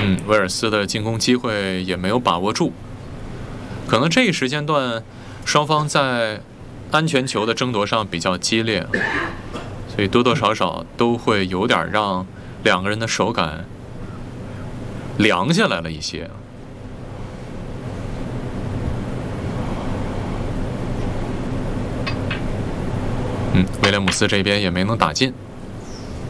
威尔斯的进攻机会也没有把握住，可能这一时间段双方在安全球的争夺上比较激烈，所以多多少少都会有点让两个人的手感凉下来了一些。威廉姆斯这边也没能打进。